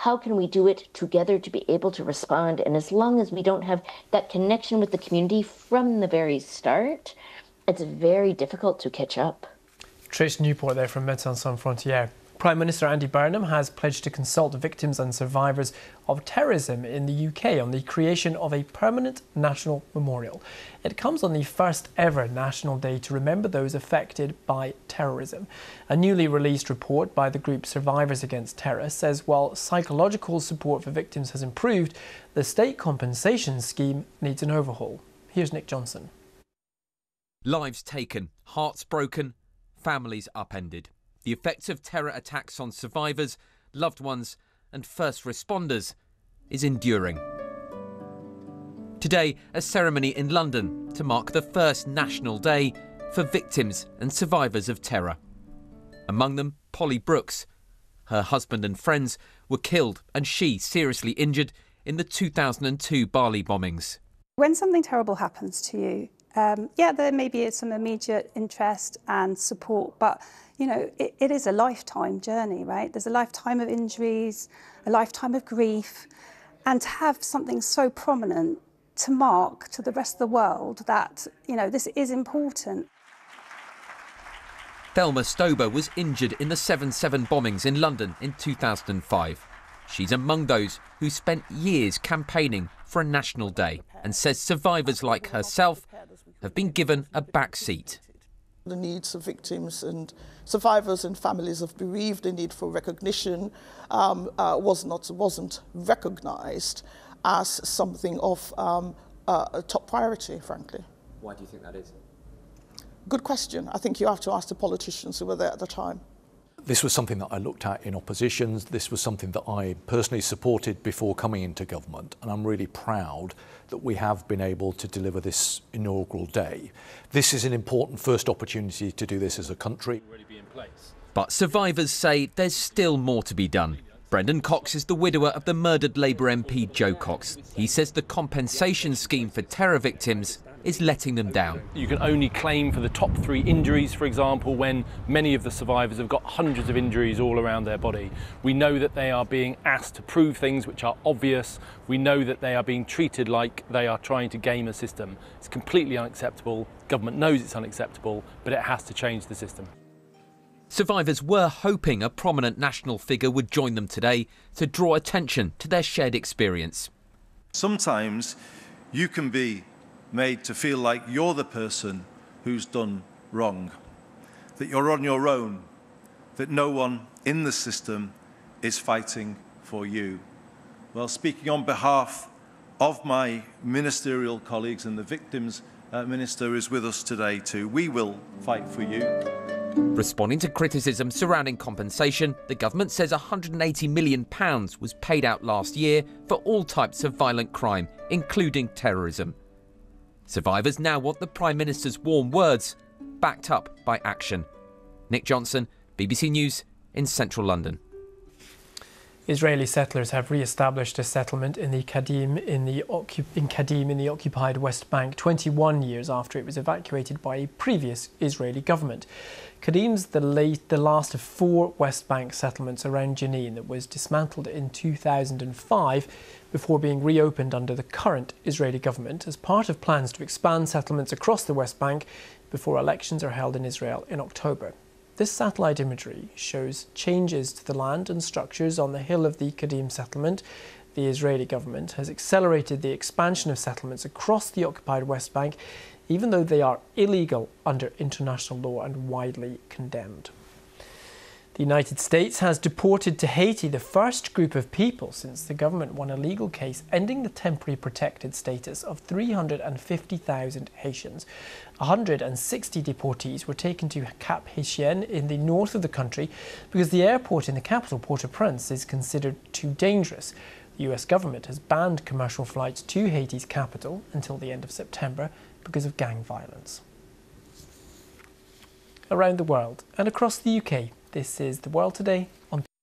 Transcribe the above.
how can we do it together to be able to respond? And as long as we don't have that connection with the community from the very start, it's very difficult to catch up. Trish Newport there from Médecins Sans Frontières. Prime Minister Andy Burnham has pledged to consult victims and survivors of terrorism in the UK on the creation of a permanent national memorial. It comes on the first ever National Day to remember those affected by terrorism. A newly released report by the group Survivors Against Terror says while psychological support for victims has improved, the state compensation scheme needs an overhaul. Here's Nick Johnson. Lives taken, hearts broken, families upended. The effects of terror attacks on survivors, loved ones and first responders is enduring. Today, a ceremony in London to mark the first National Day for victims and survivors of terror. Among them, Polly Brooks. Her husband and friends were killed and she seriously injured in the 2002 Bali bombings. When something terrible happens to you, there may be some immediate interest and support, but you know, it is a lifetime journey, right? There's a lifetime of injuries, a lifetime of grief, and to have something so prominent to mark to the rest of the world that, you know, this is important. Thelma Stober was injured in the 7/7 bombings in London in 2005. She's among those who spent years campaigning for a National Day and says survivors like herself have been given a back seat. The needs of victims and survivors and families of bereaved, the need for recognition wasn't recognised as something of a top priority, frankly. Why do you think that is? Good question. I think you have to ask the politicians who were there at the time. This was something that I looked at in opposition. This was something that I personally supported before coming into government, and I'm really proud that we have been able to deliver this inaugural day. This is an important first opportunity to do this as a country. But survivors say there's still more to be done. Brendan Cox is the widower of the murdered Labour MP Jo Cox. He says the compensation scheme for terror victims is letting them down. You can only claim for the top 3 injuries, for example, when many of the survivors have got hundreds of injuries all around their body. We know that they are being asked to prove things which are obvious. We know that they are being treated like they are trying to game a system. It's completely unacceptable. Government knows it's unacceptable, but it has to change the system. Survivors were hoping a prominent national figure would join them today to draw attention to their shared experience. Sometimes you can be made to feel like you're the person who's done wrong, that you're on your own, that no one in the system is fighting for you. Well, speaking on behalf of my ministerial colleagues, and the Victims Minister is with us today too, we will fight for you. Responding to criticism surrounding compensation, the government says £180 million was paid out last year for all types of violent crime, including terrorism. Survivors now want the Prime Minister's warm words backed up by action. Nick Johnson, BBC News in central London. Israeli settlers have re-established a settlement in Kadim in the occupied West Bank 21 years after it was evacuated by a previous Israeli government. Kadim's the last of 4 West Bank settlements around Jenin that was dismantled in 2005 before being reopened under the current Israeli government as part of plans to expand settlements across the West Bank before elections are held in Israel in October. This satellite imagery shows changes to the land and structures on the hill of the Kadim settlement. The Israeli government has accelerated the expansion of settlements across the occupied West Bank, even though they are illegal under international law and widely condemned. The United States has deported to Haiti the first group of people since the government won a legal case ending the temporary protected status of 350,000 Haitians. 160 deportees were taken to Cap Haitien in the north of the country because the airport in the capital, Port-au-Prince, is considered too dangerous. The US government has banned commercial flights to Haiti's capital until the end of September because of gang violence. Around the world and across the UK, this is The World Today on